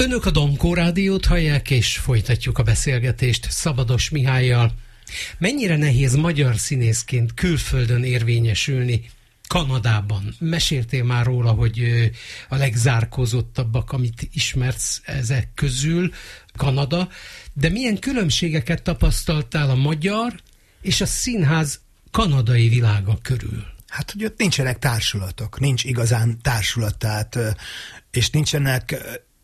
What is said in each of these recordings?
Önök a Dankó Rádiót hallják, és folytatjuk a beszélgetést Szabados Mihállyal. Mennyire nehéz magyar színészként külföldön érvényesülni Kanadában? Meséltél már róla, hogy a legzárkózottabbak, amit ismersz ezek közül, Kanada, de milyen különbségeket tapasztaltál a magyar és a színház kanadai világa körül? Hát, hogy ott nincsenek társulatok, nincs igazán társulat, tehát, és nincsenek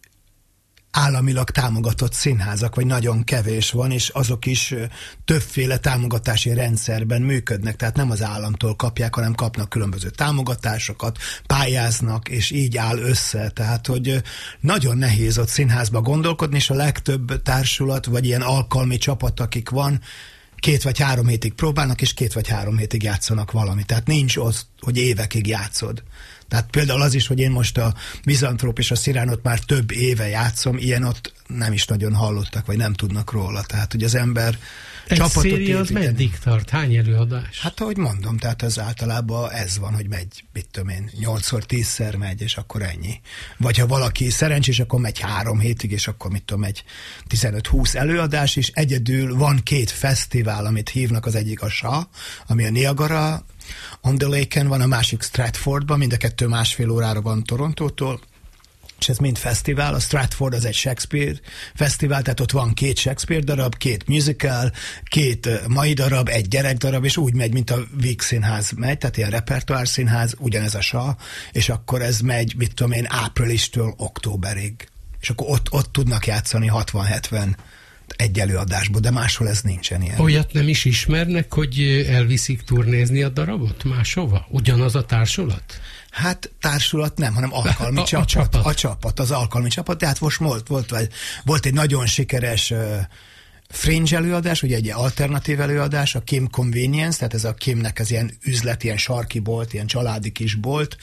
államilag támogatott színházak, vagy nagyon kevés van, és azok is többféle támogatási rendszerben működnek, tehát nem az államtól kapják, hanem kapnak különböző támogatásokat, pályáznak, és így áll össze. Tehát, hogy nagyon nehéz ott színházba gondolkodni, és a legtöbb társulat, vagy ilyen alkalmi csapat, akik van, 2 vagy 3 hétig próbálnak, és 2 vagy 3 hétig játszanak valami. Tehát nincs az, hogy évekig játszod. Tehát például az is, hogy én most a Mizantróp és a Cyránot már több éve játszom, ilyen ott nem is nagyon hallottak, vagy nem tudnak róla. Tehát, hogy az ember egy csapatot széria az meddig tart? Hány előadás? Hát, ahogy mondom, tehát ez általában ez van, hogy megy, mit tudom én, 8-10-szer megy, és akkor ennyi. Vagy ha valaki szerencsés, akkor megy 3 hétig, és akkor mit tudom, megy 15-20 előadás, és egyedül van 2 fesztivál, amit hívnak, az egyik a SHA, ami a Niagara on the Lake-en van, a másik Stratfordban, mind a 2 1,5 órára van Torontótól, és ez mind fesztivál. A Stratford az egy Shakespeare fesztivál, tehát ott van 2 Shakespeare darab, 2 musical, 2 mai darab, 1 gyerekdarab, és úgy megy, mint a Víg Színház megy, tehát ilyen repertoár színház, ugyanez a SHA, és akkor ez megy, mit tudom én, áprilistől októberig. És akkor ott tudnak játszani 60-70 egy előadásból, de máshol ez nincsen ilyen. Olyat nem is ismernek, hogy elviszik turnézni a darabot máshova? Ugyanaz a társulat? Hát társulat nem, hanem alkalmi csapat. A csapat, az alkalmi csapat. Tehát most volt egy nagyon sikeres fringe előadás, ugye egy alternatív előadás, a Kim Convenience, tehát ez a Kimnek az ilyen üzlet, ilyen sarki bolt, ilyen családi kis bolt,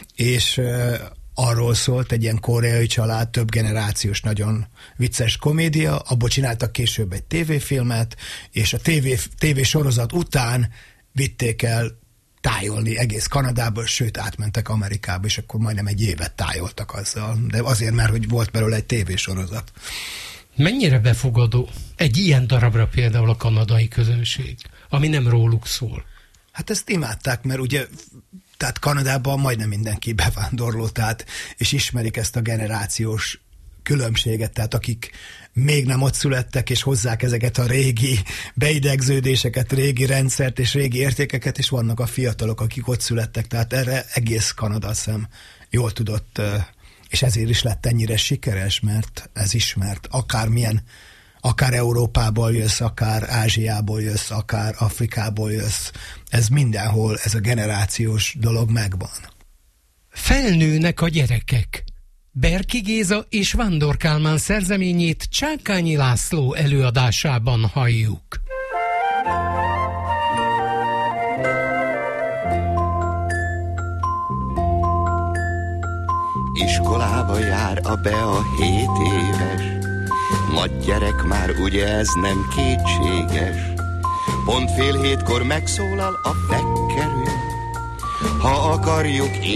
és arról szólt, egy ilyen koreai család, több generációs, nagyon vicces komédia, abból csináltak később egy tévéfilmet, és a tévésorozat után vitték el tájolni egész Kanadába, sőt átmentek Amerikába, és akkor majdnem egy évet tájoltak azzal, de azért, mert hogy volt belőle egy tévésorozat. Mennyire befogadó egy ilyen darabra például a kanadai közönség, ami nem róluk szól? Hát ezt imádták, mert ugye tehát Kanadában majdnem mindenki bevándorló, tehát, és ismerik ezt a generációs különbséget, tehát akik még nem ott születtek, és hozzák ezeket a régi beidegződéseket, régi rendszert és régi értékeket, és vannak a fiatalok, akik ott születtek, tehát erre egész Kanada, azt hiszem, jól tudott, és ezért is lett ennyire sikeres, mert ez ismert, akár Európából jössz, akár Ázsiából jössz, akár Afrikából jössz, ez mindenhol, ez a generációs dolog megvan. Felnőnek a gyerekek. Berki Géza és Vándor Kálmán szerzeményét Csákányi László előadásában halljuk. Iskolába jár a Bea 7 éves, nagy gyerek már, ugye ez nem kétséges. Pont fél 7-kor megszólal a vekkerő, ha akarjuk